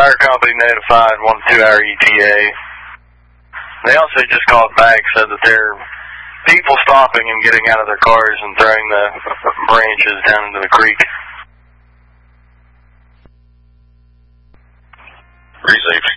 fire company notified, 1 2-hour ETA. They also just called back, said that there are people stopping and getting out of their cars and throwing the branches down into the creek. Reason